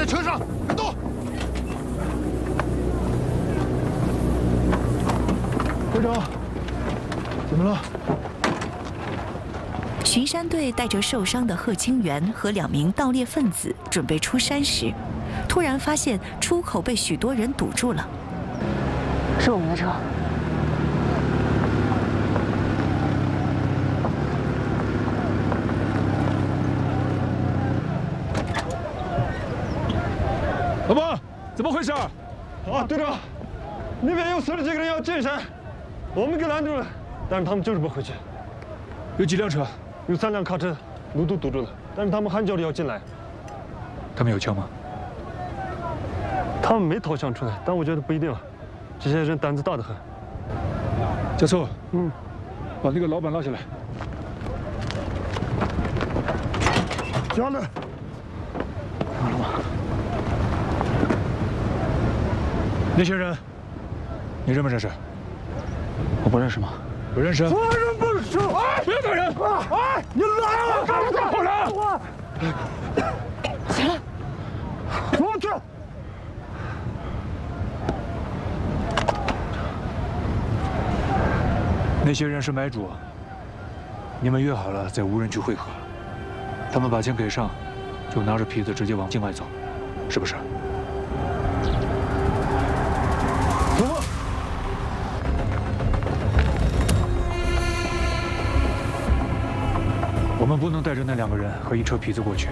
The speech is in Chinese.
在车上，快动！ 队长，怎么了？ 巡山队带着受伤的贺清源和2名盗猎分子准备出山时，突然发现出口被许多人堵住了。 是我们的车。 老板，怎么回事？ 队长，那边有40几个人要进山，我们给拦住了，但是他们就是不回去。 有几辆车？ 有3辆卡车，路都堵住了，但是他们喊叫着要进来。 他们有枪吗？ 他们没掏枪出来，但我觉得不一定，这些人胆子大得很。 加速，把那个老板拉下来。 下来。 好了吗？ 那些人，你认不认识？ 我不认识吗？ 不认识。 我认不识。 不要打人！ 你来了！ 干什么打我人？ 起来！ 我去。 那些人是买主，你们约好了在无人区会合。他们把钱给上，就拿着皮子直接往境外走，是不是？ 走吧。 我们不能带着那2个人和一车皮子过去，